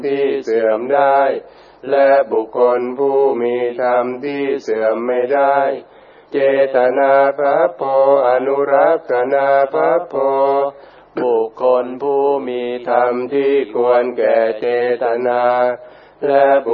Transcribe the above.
ที่เสื่อมได้และบุคคลผู้มีธรรมที่เสื่อมไม่ได้เจตนาภัพโพอนุรักษณาภัพโพบุคคลผู้มีธรรมที่ควรแก่เจตนาและ